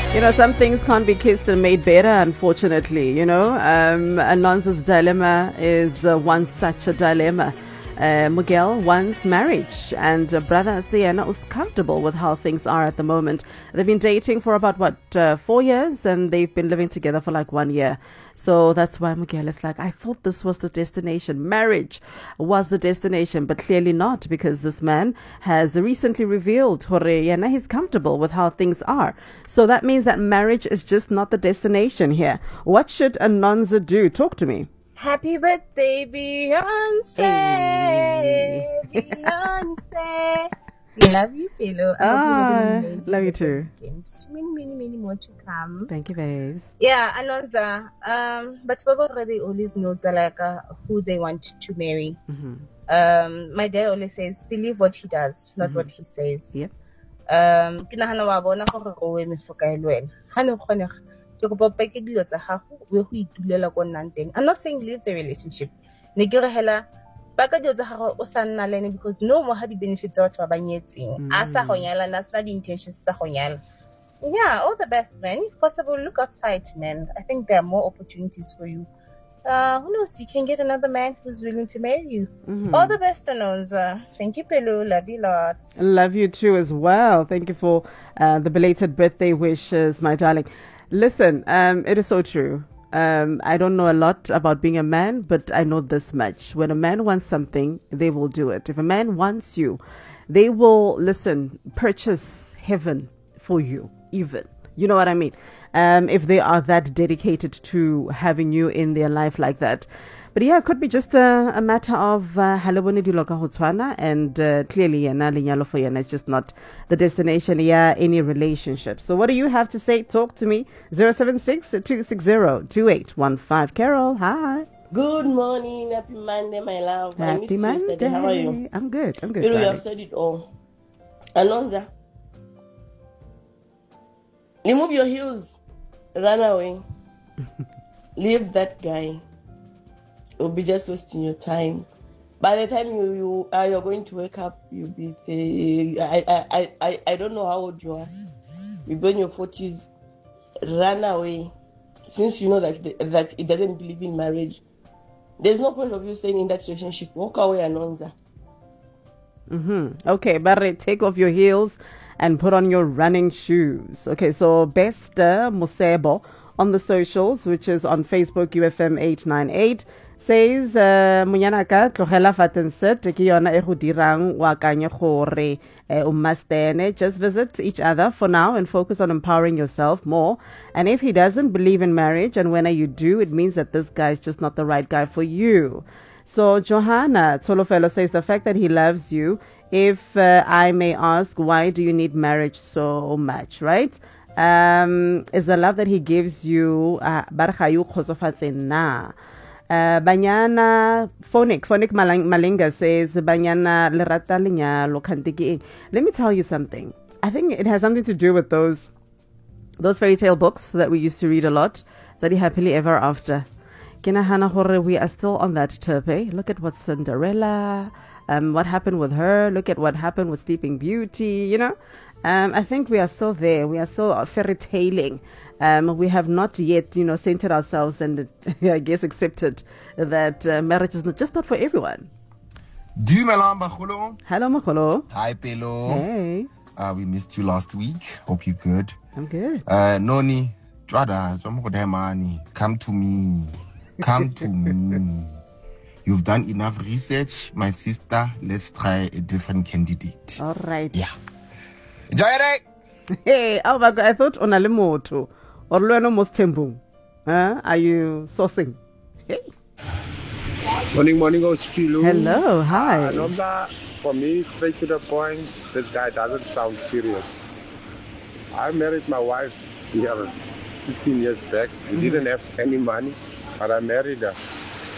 You know, some things can't be kissed and made better, unfortunately. You know, Anonza's dilemma is one such a dilemma. Miguel wants marriage, and brother Sienna was comfortable with how things are at the moment. They've been dating for about 4 years, and they've been living together for like 1 year. So that's why Miguel is like, I thought this was the destination. Marriage was the destination, but clearly not, because this man has recently revealed Yena he's comfortable with how things are. So that means that marriage is just not the destination here. What should Anonza do? Talk to me. Happy birthday, Beyonce! Hey. Beyonce! Love you, Philo. Love you too. Many more to come. Thank you, babes. Yeah, Alonza. But people already always know who they want to marry. Mm-hmm. My dad always says, believe what he does, not what he says. Yep. I'm not saying leave the relationship. Because no more had the benefits of the intentions. Yeah, all the best, man. If possible, look outside, man. I think there are more opportunities for you. Who knows? You can get another man who's willing to marry you. Mm-hmm. All the best, Anonza. Thank you, Pelu. Love you lots. Love you too as well. Thank you for the belated birthday wishes, my darling. Listen, it is so true. I don't know a lot about being a man, but I know this much. When a man wants something, they will do it. If a man wants you, they will, purchase heaven for you, even. You know what I mean? If they are that dedicated to having you in their life like that. But yeah, it could be just a matter of halabone dilo ka ho tshwana, and clearly lenyalo for yena, it's just not the destination, any relationship. So what do you have to say? Talk to me. 076-260-2815. Carol, hi. Good morning. Happy Monday, my love. Happy Monday. How are you? I'm good. You have said it all. Alonza, remove your heels. Run away. Leave that guy. You'll be just wasting your time. By the time you're going to wake up, you'll be I don't know how old you are. You'll be in your 40s. Run away. Since you know that it doesn't believe in marriage, there's no point of you staying in that relationship. Walk away, Anonza. Okay, Barre, take off your heels and put on your running shoes. Okay, so Best Mosebo on the socials, which is on Facebook, UFM898, says munyana ka tlogela fatenset ke yona e go dirang wa kanye gore o mastene. Just visit each other for now and focus on empowering yourself more. And if he doesn't believe in marriage, and when you do, it means that this guy is just not the right guy for you. So Johanna Tolofelo says the fact that he loves you, if I may ask, why do you need marriage so much, right? Is the love that he gives you barhayu khosofatse na. Banyana Phonic Malinga says Banyana lerata lenyalo kantiki. Let me tell you something. I think it has something to do with those fairy tale books that we used to read a lot. Zadi Happily Ever After. Kinahana hore, we are still on that terpe. Look at what Cinderella, what happened with her. Look at what happened with Sleeping Beauty. You know, I think we are still there. We are still fairy tailing. We have not yet, centered ourselves and I guess accepted that marriage is just not for everyone. Hello, Makolo. Hi, Pelo. Hey. We missed you last week. Hope you're good. I'm good. Noni, come to me. Come to me. You've done enough research, my sister. Let's try a different candidate. All right. Yeah. Enjoy it. Hey, oh my God, I thought on a limoto. Or Luano Mostembung. Are you sourcing? Hey. Morning, Ospilu. Hello, hi. For me, straight to the point, this guy doesn't sound serious. I married my wife here 15 years back. We didn't have any money, but I married her.